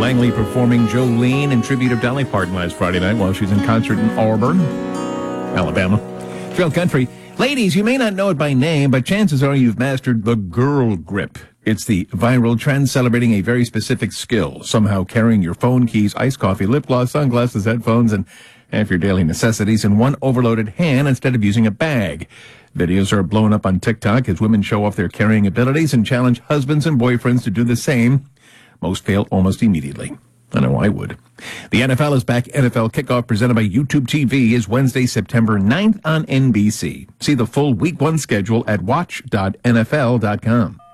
Langley performing Jolene in tribute of Dolly Parton last Friday night while she's in concert in Auburn, Alabama. Thrill Country. Ladies, you may not know it by name, but chances are you've mastered the girl grip. It's the viral trend celebrating a very specific skill, somehow carrying your phone, keys, iced coffee, lip gloss, sunglasses, headphones, and half your daily necessities in one overloaded hand instead of using a bag. Videos are blown up on TikTok as women show off their carrying abilities and challenge husbands and boyfriends to do the same. Most fail almost immediately. I know I would. The NFL is back. NFL Kickoff presented by YouTube TV is Wednesday, September 9th on NBC. See the full Week 1 schedule at watch.nfl.com.